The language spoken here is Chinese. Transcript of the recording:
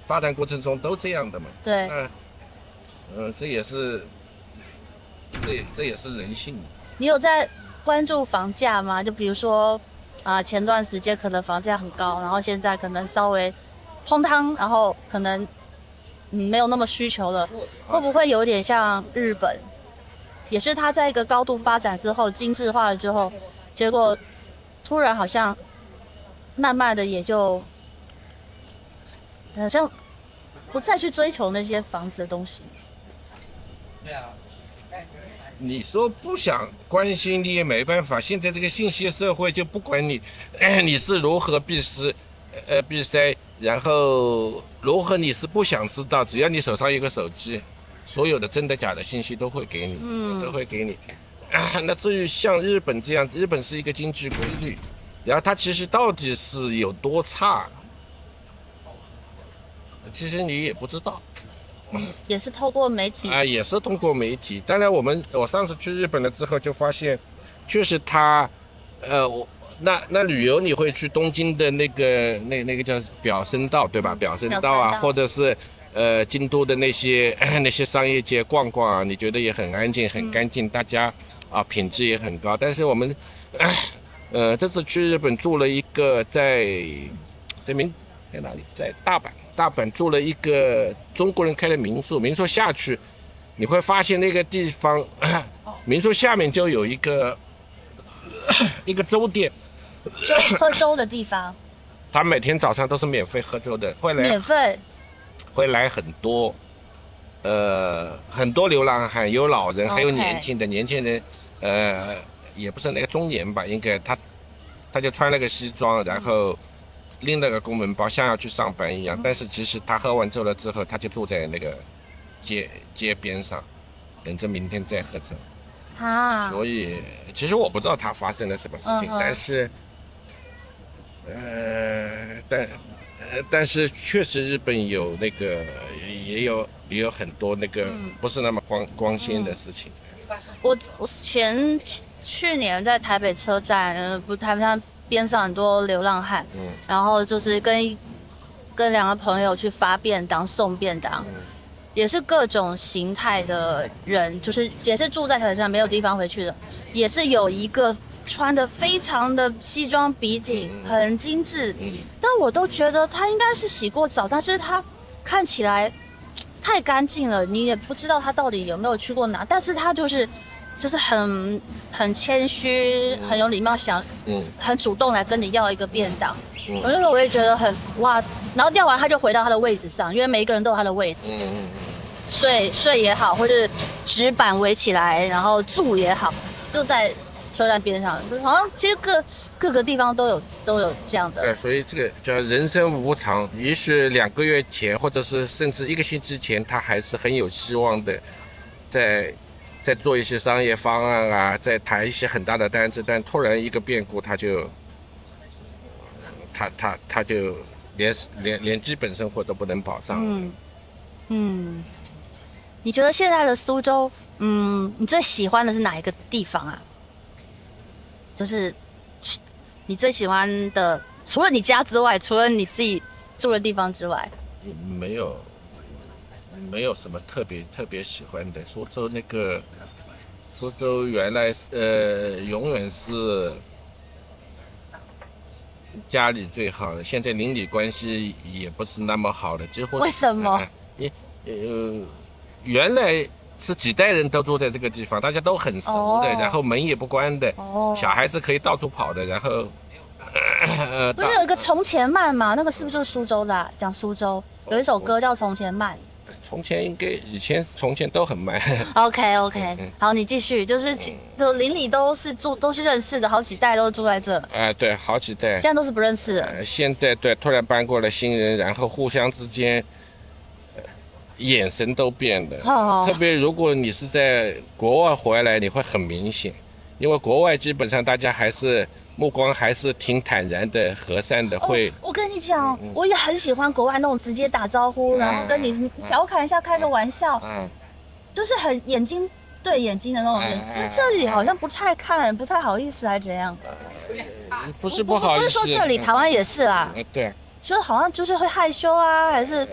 发展过程中都这样的嘛。 对， 这也是人性。 你有在关注房价吗？就比如说前段时间可能房价很高，然后现在可能稍微砰汤，然后可能没有那么需求了，会不会有点像日本？也是它在一个高度发展之后，精致化了之后，结果突然好像慢慢的也就好像不再去追求那些房子的东西。 你说不想关心你也没办法，现在这个信息社会就不管你，你是如何闭塞，然后如何你是不想知道，只要你手上有个手机，所有的真的假的信息都会给你，都会给你。那至于像日本这样，日本是一个经济规律，然后它其实到底是有多差，其实你也不知道。 也是透过媒体也是通过媒体。当然，我上次去日本了之后就发现，确实那旅游你会去东京的那个叫表参道对吧？表参道啊，或者是京都的那些商业街逛逛啊，你觉得也很安静很干净，大家品质也很高。但是我们这次去日本住了一个在哪里？在大阪住了一个中国人开的民宿，民宿下去你会发现那个地方，民宿下面就有一个粥店， 喝粥的地方， 他每天早上都是免费喝粥的， 免费， 会来很多流浪汉，有老人，还有年轻人，也不是那个中年吧，应该他就穿了个西装，然后拎了个公文包，像要去上班一样。但是其实他喝完粥了之后，他就住在那个街边上，等着明天再喝粥。所以其实我不知道他发生了什么事情，但是但是确实日本有那个也有很多那个不是那么光鲜的事情。 我去年在台北车站，台北站边上很多流浪汉，然后就是跟两个朋友去发便当送便当，也是各种形态的人，就是也是住在台北站没有地方回去的，也是有一个穿的非常的西装笔挺，很精致，但我都觉得他应该是洗过澡，但是他看起来太干净了，你也不知道他到底有没有去过哪，但是他就是很谦虚，很有礼貌，很主动来跟你要一个便当。我那时候我也觉得很哇，然后要完他就回到他的位置上，因为每一个人都有他的位置，睡也好，或是纸板围起来，然后住也好，就在车站边上，好像其实各个地方都有这样的。 对，所以这个叫人生无常，也许2个月前，或者是甚至1个星期前，他还是很有希望的，在做一些商业方案啊，在谈一些很大的单子，但突然一个变故，他就连基本生活都不能保障。 你觉得现在的苏州，你最喜欢的是哪一个地方啊？就是你最喜欢的，除了你家之外，除了你自己住的地方之外， 没有什么特别喜欢的。苏州原来永远是家里最好的，现在邻里关系也不是那么好的，几乎是。 为什么？ 原来是几代人都住在这个地方，大家都很熟的，然后门也不关的，小孩子可以到处跑的，然后不是有一个从前慢吗？那个是不是就是苏州的讲苏州有一首歌叫《从前慢》。 从前都很慢。 OK， 好，你继续，就是邻里都是认识的，好几代都住在这。 对，好几代。 现在都是不认识的。 现在对，突然搬过了新人，然后互相之间眼神都变了。特别如果你是在国外回来，你会很明显，因为国外基本上大家目光还是挺坦然的、和善的。 我跟你讲，我也很喜欢国外那种直接打招呼，然后跟你调侃一下、开个玩笑，就是很眼睛对眼睛的那种人。这里好像不太好意思，还是怎样？ 不是不好意思， 不是说这里台湾也是啦。 对， 就是好像就是会害羞啊，还是